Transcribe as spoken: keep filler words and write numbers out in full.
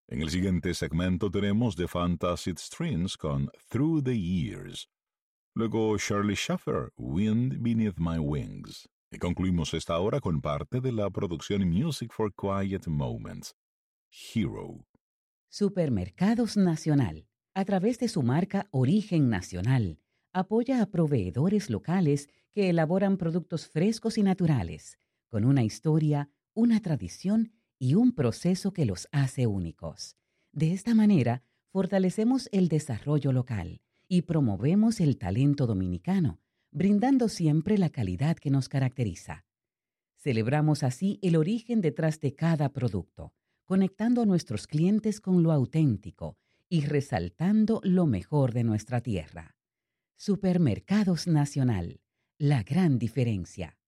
En el siguiente segmento tenemos The Fantastic Strings con Through the Years. Luego Shirley Shaffer, Wind Beneath My Wings. Y concluimos esta hora con parte de la producción Music for Quiet Moments, Hero. Supermercados Nacional, a través de su marca Origen Nacional, apoya a proveedores locales que elaboran productos frescos y naturales, con una historia, una tradición y un proceso que los hace únicos. De esta manera, fortalecemos el desarrollo local y promovemos el talento dominicano, brindando siempre la calidad que nos caracteriza. Celebramos así el origen detrás de cada producto, conectando a nuestros clientes con lo auténtico y resaltando lo mejor de nuestra tierra. Supermercados Nacional, la gran diferencia.